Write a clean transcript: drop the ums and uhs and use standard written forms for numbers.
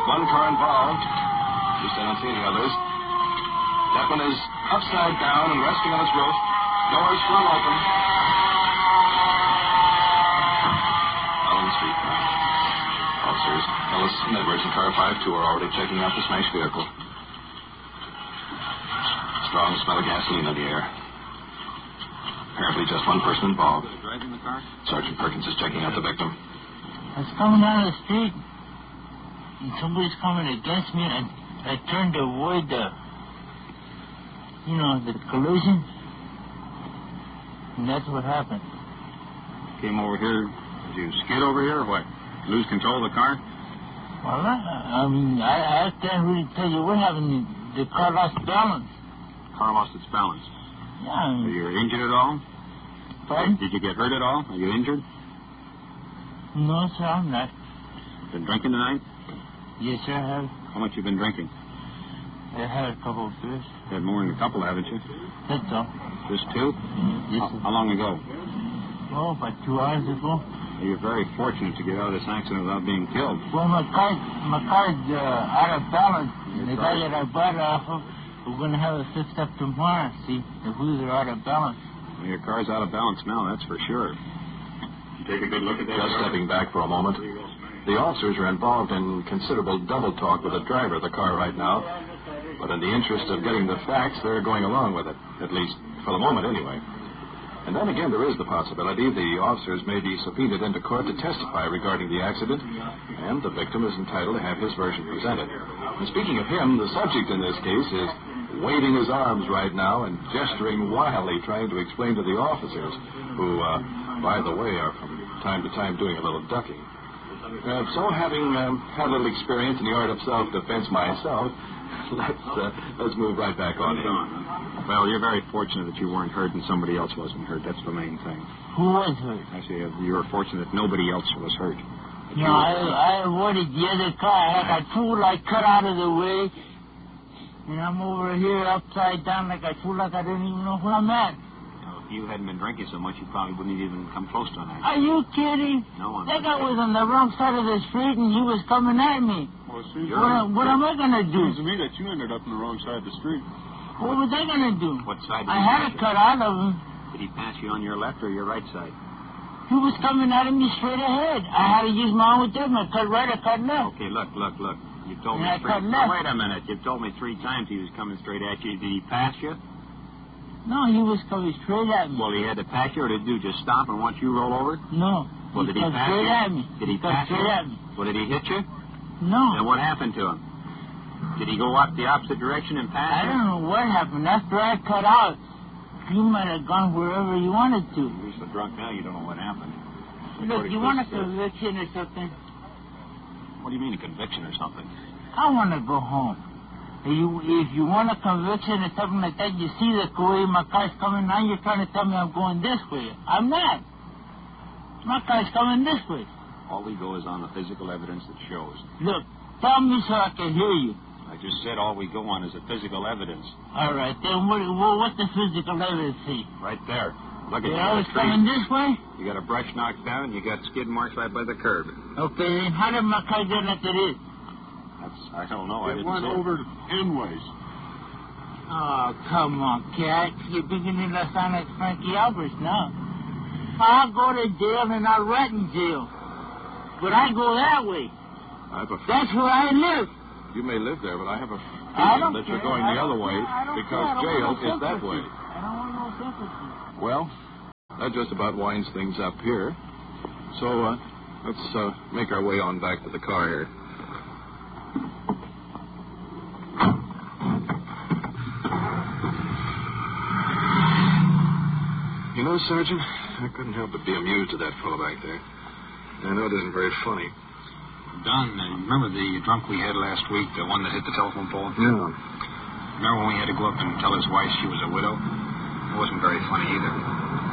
one car involved. At least I don't see any others. That one is upside down and resting on its roof. Doors flung open. Out on the street now. Officers Ellis and Edwards in car 5-2 are already checking out the smashed vehicle. Strong smell of gasoline in the air. Apparently just one person involved. Driving the car? Sergeant Perkins is checking out the victim. I was coming down the street, and somebody's coming against me, and I turned to avoid the collision. And that's what happened. Came over here. Did you skid over here or what? Lose control of the car? Well, I can't really tell you what happened. The car lost balance. Car lost its balance. Yeah. Are you injured at all? Pardon? Did you get hurt at all? Are you injured? No, sir, I'm not. Been drinking tonight? Yes, sir, I have. How much you been drinking? I had a couple of beers. Had more than a couple, haven't you? That's all. Just two? Yes, sir. How long ago? Oh, about 2 hours ago. You're very fortunate to get out of this accident without being killed. Well, my car's out of balance. The guy that I bought it off of, we're going to have it fixed up tomorrow, see? The wheels are out of balance. Well, your car's out of balance now, that's for sure. Take a good look at that. Just stepping back for a moment. The officers are involved in considerable double talk with the driver of the car right now. But in the interest of getting the facts, they're going along with it. At least for the moment, anyway. And then again, there is the possibility the officers may be subpoenaed into court to testify regarding the accident, and the victim is entitled to have his version presented. And speaking of him, the subject in this case is waving his arms right now and gesturing wildly, trying to explain to the officers, who, by the way, are from time to time doing a little ducking. So having had a little experience in the art of self-defense myself, let's move right back on in. Well, you're very fortunate that you weren't hurt and somebody else wasn't hurt. That's the main thing. Who was hurt? I say you were fortunate that nobody else was hurt. No, I avoided the other car. I had that fool I cut out of the way. And I'm over here upside down like a fool, like I don't even know where I'm at. Now, if you hadn't been drinking so much, you probably wouldn't even come close to an accident. Are you kidding? No, I'm That not. guy was on the wrong side of the street and he was coming at me. Well, What am I going to do? Seems to me that you ended up on the wrong side of the street. What was I going to do? What side did I he had pass to you? cut out of him. Did he pass you on your left or your right side? He was coming at me straight ahead. I had to use my own judgment. Cut right or cut left. Okay, look. You told me Yeah, I three. cut left. Wait a minute. You told me 3 times he was coming straight at you. Did he pass you? No, he was coming straight at me. Well, he had to pass you, or did you just stop and watch you roll over? No. Well, did he cut pass straight you? at me. Did he cut pass you? straight at me. Well, did he hit you? No. Then what happened to him? Did he go up the opposite direction and pass I you? don't know what happened. After I cut out, you might have gone wherever you wanted to. You're so drunk now, you don't know what happened. Look, you want a conviction or something? What do you mean, a conviction or something? I want to go home. If you want a conviction or something like that, you see the way my car's coming. Now you're trying to tell me I'm going this way. I'm not. My car's coming this way. All we go is on the physical evidence that shows. Look, tell me so I can hear you. I just said all we go on is the physical evidence. All right, then what's the physical evidence see? Right there. Look at you. I was coming this way? You got a brush knocked down, and you got skid marks right by the curb. Okay, then how did my car get like it is? I don't know. I It didn't went see it. over endways. Oh, come on, cat. You're beginning to sound like Frankie Alberts now. I'll go to jail and I'll rot in jail. But I go that way. That's where I live. You may live there, but I have a I don't feeling that you're care. going the other way because jail is that way. I don't want no sympathy. Well, that just about winds things up here. So, let's make our way on back to the car here. You know, Sergeant, I couldn't help but be amused at that fellow back there. I know it isn't very funny. Don, remember the drunk we had last week, the one that hit the telephone pole? Yeah. Remember when we had to go up and tell his wife she was a widow? It wasn't very funny either.